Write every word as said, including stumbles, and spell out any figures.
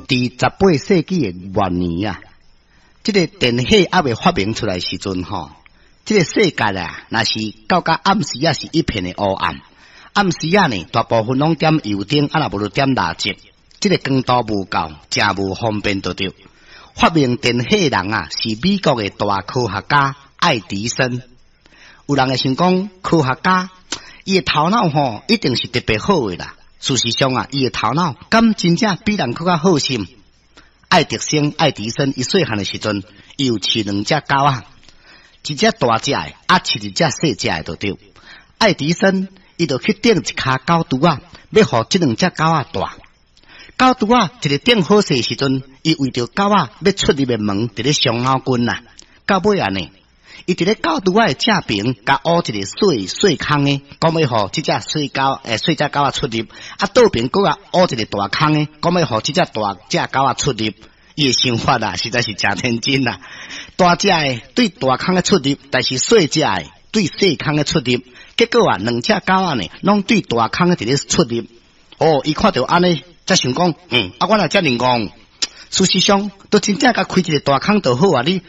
伫十八世纪的元年啊，这个电火还未发明出来时阵吼，这个世界啊，若是到甲暗时啊是一片的黑暗。暗时啊呢，大部分拢点油灯，啊若无就点蜡烛。这个光度无够，真无方便得到。发明电火的人啊，是美国的大科学家爱迪生。有人会想讲，科学家伊的头脑吼，一定是特别好的啦。事实上啊，伊的头脑敢真正比人更加好心。爱迪生、爱迪生伊细汉的时阵，伊有饲两只狗啊，一只大只的，啊饲一只细只的就对。爱迪生伊就去顶一卡狗肚啊，要互这两只狗啊大。狗肚啊，一个顶好势时阵，伊为着狗啊要出入的门，伫咧伤脑筋啦。到尾啊呢，伊伫咧狗肚啊的正边，甲挖一个细细坑的，讲要互这只细狗诶细只狗啊出入；啊倒边佫啊挖一个大坑的，讲要互这只大只狗啊出入。伊的想法啊，实在是真天真啦。大只的对大坑的出入，但是细只的对细坑的出入。结果啊，两只狗啊呢，拢对大坑的伫咧出入。哦，伊看到安尼。才想讲，嗯，啊，我若遮尔戆，事实上都真正甲开一个大坑就好啊！你